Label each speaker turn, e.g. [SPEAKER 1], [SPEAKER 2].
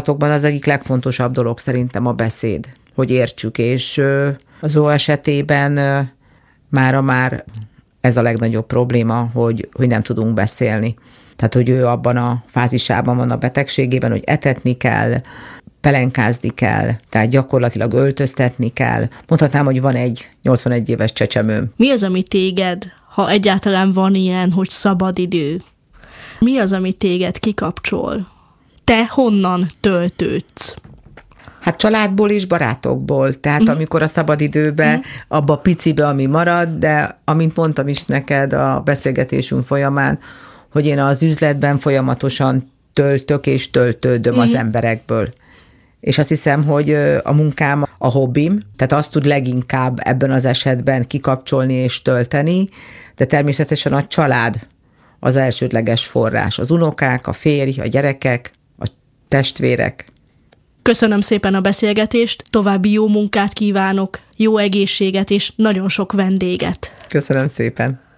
[SPEAKER 1] kapcsolatokban az egyik legfontosabb dolog szerintem a beszéd, hogy értsük, és az Zó esetében már ez a legnagyobb probléma, hogy nem tudunk beszélni. Tehát, hogy ő abban a fázisában van a betegségében, hogy etetni kell, pelenkázni kell, tehát gyakorlatilag öltöztetni kell. Mondhatnám, hogy van egy 81 éves csecsemőm.
[SPEAKER 2] Mi az, ami téged, ha egyáltalán van ilyen, hogy szabadidő? Mi az, ami téged kikapcsol? Te honnan töltődsz?
[SPEAKER 1] Hát családból és barátokból. Tehát amikor a szabadidőbe, abba a picibe, ami marad, de amint mondtam is neked a beszélgetésünk folyamán, hogy én az üzletben folyamatosan töltök és töltődöm az emberekből. És azt hiszem, hogy a munkám a hobbim, tehát azt tud leginkább ebben az esetben kikapcsolni és tölteni, de természetesen a család az elsődleges forrás. Az unokák, a férj, a gyerekek, a testvérek.
[SPEAKER 2] Köszönöm szépen a beszélgetést, további jó munkát kívánok, jó egészséget és nagyon sok vendéget.
[SPEAKER 1] Köszönöm szépen.